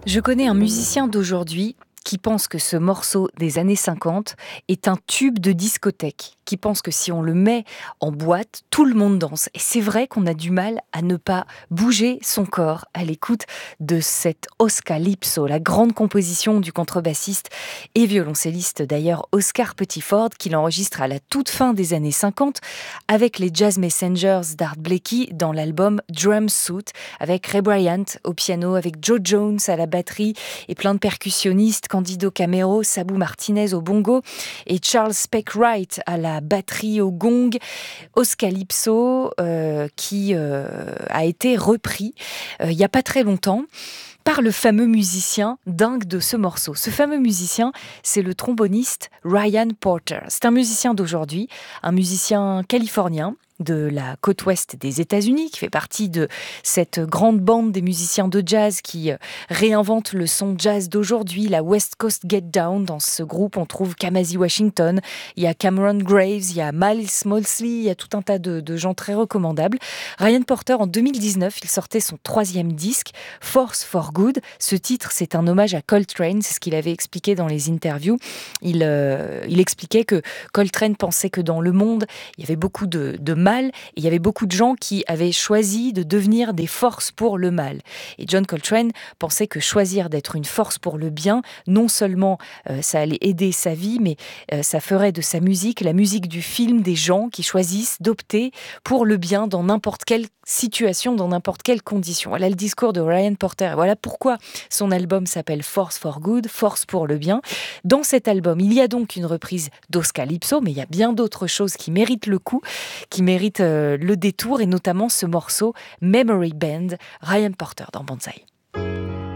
Je connais un musicien d'aujourd'hui qui pense que ce morceau des années 50 est un tube de discothèque, qui pense que si on le met en boîte, tout le monde danse. Et c'est vrai qu'on a du mal à ne pas bouger son corps à l'écoute de cet Oscalypso, la grande composition du contrebassiste et violoncelliste d'ailleurs Oscar Pettiford, qu'il enregistre à la toute fin des années 50 avec les Jazz Messengers d'Art Blakey dans l'album Drum Suit, avec Ray Bryant au piano, avec Joe Jones à la batterie et plein de percussionnistes, Candido Camero, Sabou Martinez au bongo et Charles Speck Wright à la batterie au gong. Oscalypso qui a été repris il n'y a pas très longtemps par le fameux musicien dingue de ce morceau. Ce fameux musicien, c'est le tromboniste Ryan Porter. C'est un musicien d'aujourd'hui, un musicien californien de la côte ouest des États-Unis, qui fait partie de cette grande bande des musiciens de jazz qui réinventent le son jazz d'aujourd'hui, la West Coast Get Down. Dans ce groupe, on trouve Kamasi Washington, il y a Cameron Graves, il y a Miles Mosley, il y a tout un tas de gens très recommandables. Ryan Porter, en 2019, il sortait son 3e disque, Force for Good. Ce titre, c'est un hommage à Coltrane, c'est ce qu'il avait expliqué dans les interviews. Il expliquait que Coltrane pensait que dans le monde, il y avait beaucoup de mal, et il y avait beaucoup de gens qui avaient choisi de devenir des forces pour le mal. Et John Coltrane pensait que choisir d'être une force pour le bien, non seulement ça allait aider sa vie, mais ça ferait de sa musique la musique du film des gens qui choisissent d'opter pour le bien dans n'importe quelle situation, dans n'importe quelle condition. Voilà le discours de Ryan Porter. Voilà pourquoi son album s'appelle Force for Good, Force pour le bien. Dans cet album, il y a donc une reprise d'Oscalypso, mais il y a bien d'autres choses qui méritent le coup, qui méritent le détour, et notamment ce morceau Memory Band, Ryan Porter dans Banzai.